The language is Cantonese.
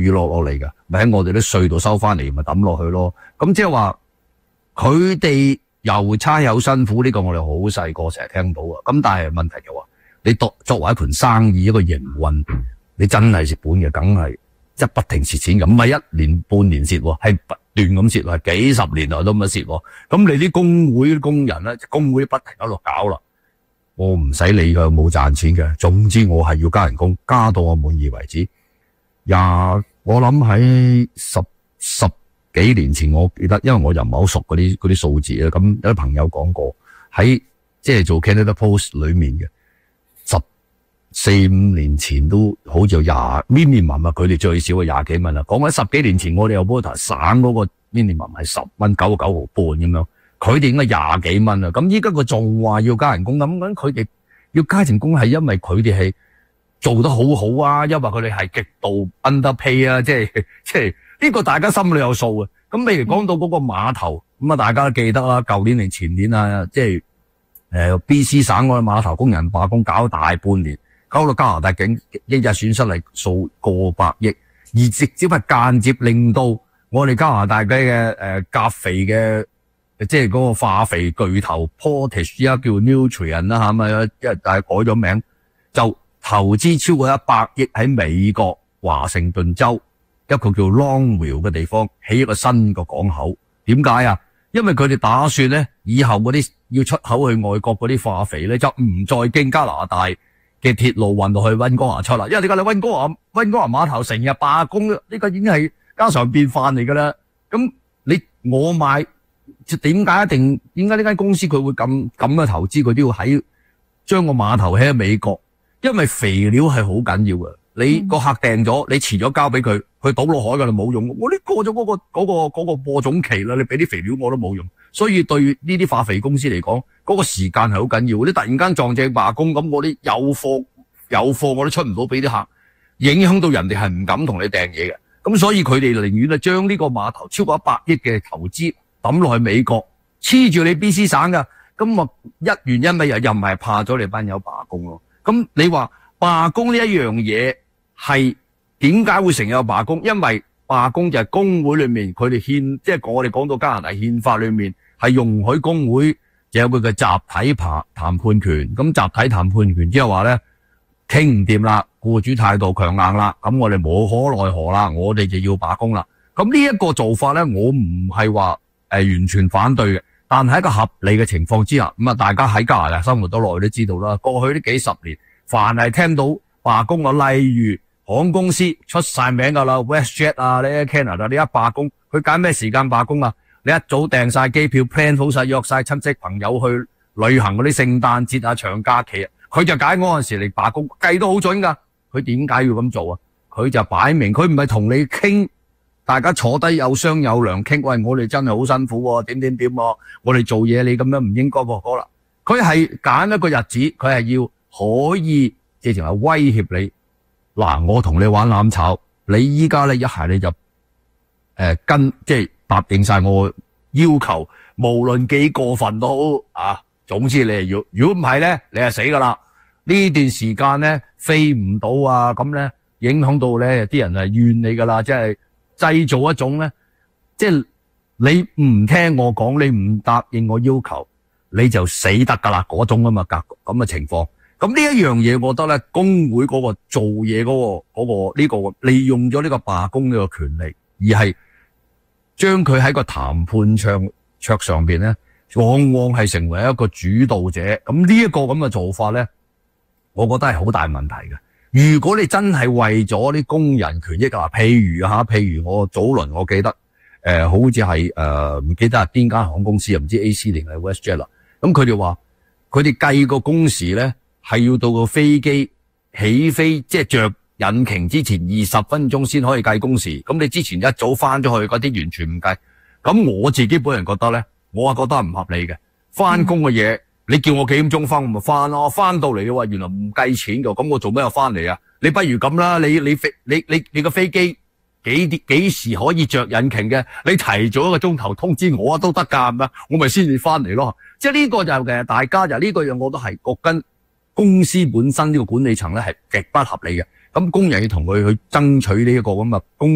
雨落嚟㗎，咪喺我哋啲隧道收翻嚟，咪抌落去咯。咁即係話佢哋郵差有辛苦，呢個我哋好細個成日聽到啊。咁但係問題就話，你作為一盤生意一個營運，你真係蝕本嘅，梗係即係不停蝕錢咁，唔係一年半年蝕，係不斷咁蝕，係幾十年來都咁蝕。咁你啲工會工人咧，工會不停喺度搞啦，我唔使理佢冇賺錢嘅，總之我係要加人工，加到我滿意為止。我諗喺十幾年前，我記得，因為我又唔係好熟嗰啲數字啦，咁有啲朋友講過喺即係做 Canada Post 裏面嘅14-15年前都好似有minimum 啊，佢哋最少係20幾蚊啦。講緊10幾年前，我哋有 Alberta 省嗰個 minimum 係10蚊99毫半咁樣，佢哋應該20幾蚊啦。咁依家佢仲話要加人工，咁佢哋要加人工係因為佢哋係做得好好啊，因為佢哋係極度 underpay 啊，即係呢個大家心裏有數啊。咁譬如講到嗰個碼頭，咁啊大家都記得啦，舊年定前年啊，即係BC 省嗰個碼頭工人罷工搞大半年，搞到加拿大境一日損失嚟數過百億，而直接係間接令到我哋加拿大嘅鉀肥嘅即係嗰個化肥巨頭 Portage 而家叫 Nutrien 啦，係咪啊？因為但係改咗名，就投資超過100億喺美國華盛頓州一個叫 Longview 嘅地方起一個新嘅港口。點解啊？因為佢哋打算咧，以後嗰啲要出口去外國嗰啲化肥咧，就唔再經加拿大嘅鐵路運到去溫哥華出啦。因為你講你溫哥華碼頭成日罷工，呢個已經係家常便飯嚟噶啦。咁我買點解呢間公司佢會咁嘅投資，佢都要喺將個碼頭起喺美國？因為肥料係好緊要嘅。你個客訂咗，你遲咗交俾佢，佢倒落海噶啦冇用。我呢過咗嗰個播種期啦，你俾啲肥料我都冇用。所以對呢啲化肥公司嚟講，嗰個時間係好緊要。你突然間撞正罷工，咁我啲有貨我都出唔到俾啲客，影響到人哋係唔敢同你訂嘢嘅。咁所以佢哋寧願啊將呢個碼頭超過100億嘅投資抌落去美國，黐住你 BC 省噶。咁啊原因咪又唔係怕咗你班友罷工咯？咁你話罷工呢一樣嘢係點解會成有罷工？因為罷工就係工會裏面佢哋即係我哋講到加拿大憲法裏面係容許工會有佢嘅集體談判權。咁集體談判權之後話咧，傾唔掂啦，僱主態度強硬啦，咁我哋無可奈何啦，我哋就要罷工啦。咁呢一個做法咧，我唔係話完全反對嘅，但係一個合理嘅情況之下，咁啊大家喺加拿大生活到耐都知道啦。過去呢幾十年，凡係聽到罷工啊，例如航空公司出晒名噶啦 ，WestJet 啊，呢 Canada 呢一罷工，佢揀咩時間罷工啊？你一早訂晒機票 plan 好晒，約晒親戚朋友去旅行嗰啲聖誕節啊、長假期啊，佢就揀嗰陣時嚟罷工，計都好準噶。佢點解要咁做啊？佢就擺明，佢唔係同你傾，大家坐低有商有量傾，喂，我哋真係好辛苦喎，點我哋做嘢你咁樣唔應該噃啦。佢係揀一個日子，佢係要可以直情係威脅你。嗱，我同你玩攬炒，你依家咧一係你就即係答應晒我要求，無論幾過分都好啊。總之你係要，如果唔係咧，你係死噶啦。呢段時間咧飛唔到啊，咁咧影響到咧啲人係怨你噶啦，即係製造一種咧，即係你唔聽我講，你唔答應我要求，你就死得噶啦嗰種咁嘅情況。咁呢一樣嘢，我覺得咧，工會嗰個做嘢嗰個呢個利用咗呢個罷工呢個權利，而係將佢喺個談判桌上邊咧，往往係成為一個主導者。咁呢一個咁嘅做法咧，我覺得係好大問題嘅。如果你真係為咗啲工人權益啊，譬如我早輪我記得好似係唔記得係邊間航空公司，唔知 AC 定係 WestJet 啦。咁佢哋話佢哋計個工時咧，係要到個飛機起飛，即係着引擎之前20分鐘先可以計工時。咁你之前一早翻咗去嗰啲完全唔計。咁我自己本人覺得咧，我係覺得係唔合理嘅。翻工嘅嘢，你叫我幾點鐘翻，我咪翻咯。翻到嚟嘅話，原來唔計錢嘅，咁我做咩又翻嚟啊？你不如咁啦，你個飛機幾時可以着引擎嘅？你提早1個鐘頭通知我都得噶，係咪？我咪先至翻嚟咯。即係呢個就嘅，大家就呢個樣，我都係跟公司本身呢個管理層咧係極不合理嘅。咁工人要同佢去爭取呢一個咁嘅工